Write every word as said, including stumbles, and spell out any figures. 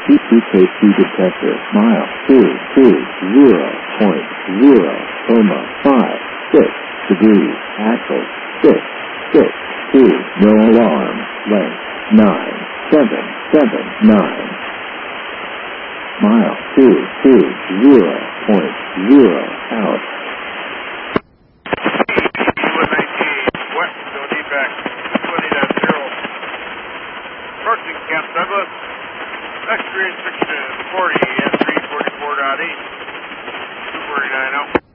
T K C detector. Mile two two zero point zero comma five six degrees. Axle six six two. No alarm. Length nine seven seven nine. Mile two two zero point zero out. Camp Douglas, next restriction forty and three forty-four point eight, two forty-nine out.